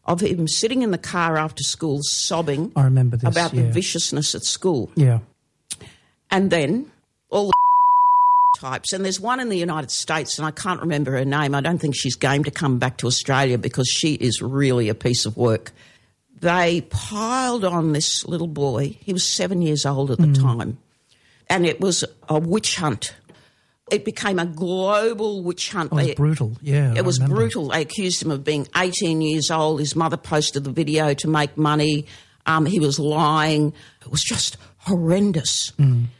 of him sitting in the car after school sobbing I remember this, about the viciousness at school. Yeah. And then all the types, and there's one in the United States, and I can't remember her name. I don't think she's game to come back to Australia because she is really a piece of work. They piled on this little boy. He was 7 years old at the time, and it was a witch hunt. It became a global witch hunt. It was brutal, yeah. It was brutal. They accused him of being 18 years old. His mother posted the video to make money. He was lying. It was just horrendous.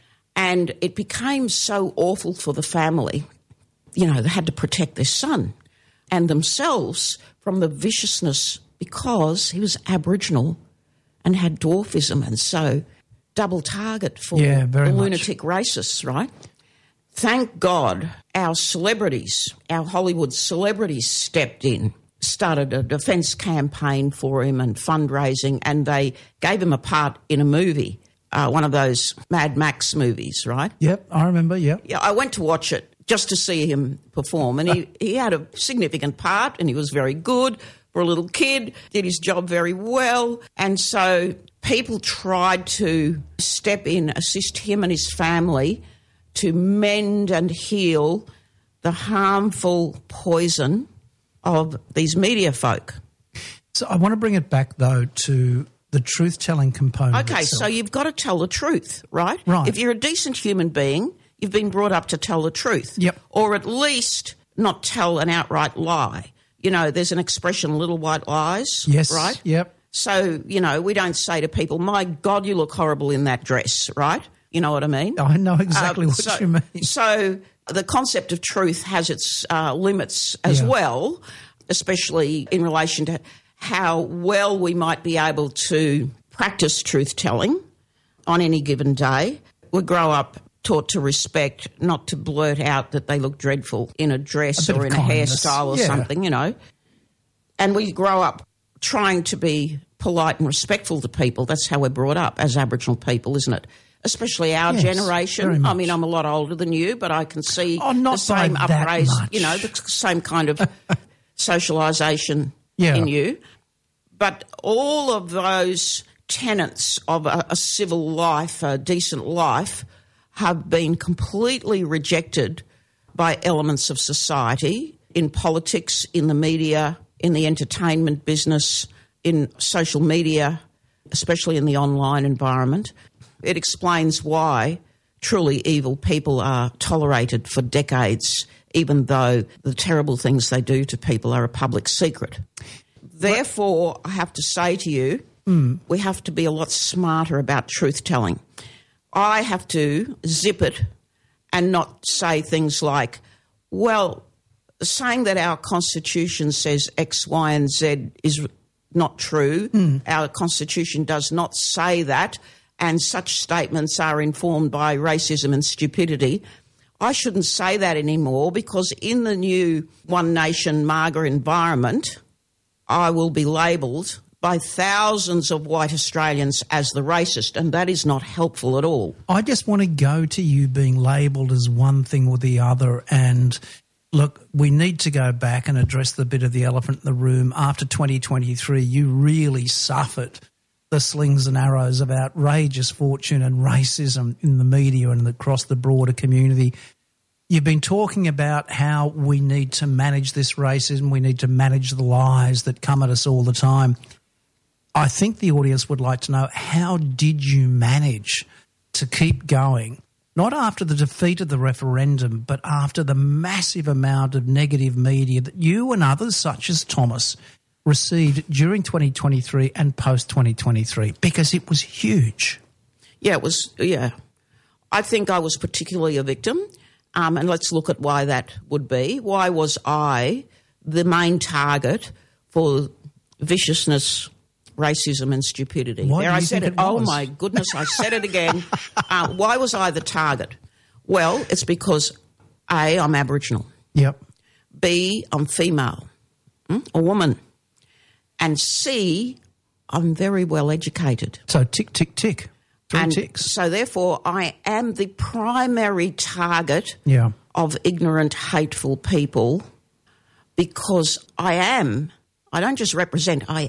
And it became so awful for the family. You know, they had to protect their son and themselves from the viciousness because he was Aboriginal and had dwarfism, and so double target for the lunatic racists, right? Thank God our celebrities, our Hollywood celebrities stepped in, started a defence campaign for him and fundraising, and they gave him a part in a movie. One of those Mad Max movies, right? Yep, I remember, yep. Yeah, I went to watch it just to see him perform, and he had a significant part, and he was very good for a little kid, did his job very well, and so people tried to step in, assist him and his family to mend and heal the harmful poison of these media folk. So I want to bring it back, though, to the truth-telling component. Okay, itself. so you've got to tell the truth, right? Right. If you're a decent human being, you've been brought up to tell the truth. Yep. Or at least not tell an outright lie. You know, there's an expression, little white lies, yes, right? Yep. So, you know, we don't say to people, my God, you look horrible in that dress, right? You know what I mean? I know exactly what you mean. So the concept of truth has its limits as well, especially in relation to how well we might be able to practice truth-telling on any given day. We grow up taught to respect, not to blurt out that they look dreadful in a dress or in a hairstyle or something, you know. And we grow up trying to be polite and respectful to people. That's how we're brought up as Aboriginal people, isn't it? Especially our generation. I mean, I'm a lot older than you, but I can see the same upraise, you know, the same kind of socialisation in you. But all of those tenets of a civil life, a decent life, have been completely rejected by elements of society, in politics, in the media, in the entertainment business, in social media, especially in the online environment. It explains why truly evil people are tolerated for decades, even though the terrible things they do to people are a public secret. Therefore, I have to say to you, we have to be a lot smarter about truth-telling. I have to zip it and not say things like, well, saying that our Constitution says X, Y and Z is not true. Our Constitution does not say that, and such statements are informed by racism and stupidity. I shouldn't say that anymore because in the new One Nation MAGA environment, I will be labelled by thousands of white Australians as the racist, and that is not helpful at all. I just want to go to you being labelled as one thing or the other, and look, we need to go back and address the bit of the elephant in the room. After 2023, you really suffered the slings and arrows of outrageous fortune and racism in the media and across the broader community. You've been talking about how we need to manage this racism, we need to manage the lies that come at us all the time. I think the audience would like to know, how did you manage to keep going, not after the defeat of the referendum, but after the massive amount of negative media that you and others such as Thomas received during 2023 and post-2023, because it was huge. Yeah, it was, I think I was particularly a victim, and let's look at why that would be. Why was I the main target for viciousness, racism and stupidity? There I said it. Oh, my goodness, I said it again. Why was I the target? Well, it's because, A, I'm Aboriginal. Yep. B, I'm female, a woman. And C, I'm very well educated. So tick, tick, tick. Three ticks. So therefore I am the primary target of ignorant, hateful people because I don't just represent, I